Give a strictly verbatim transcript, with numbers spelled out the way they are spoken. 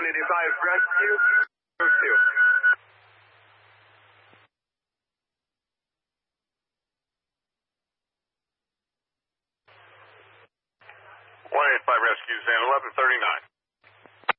one eighty-five rescue. two. one eighty-five rescues and eleven thirty-nine.